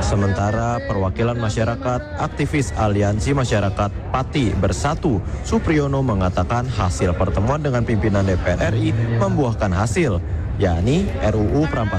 Sementara perwakilan masyarakat, aktivis Aliansi Masyarakat Pati Bersatu, Supriyono mengatakan hasil pertemuan dengan pimpinan DPR RI membuahkan hasil, yakni RUU Perampasan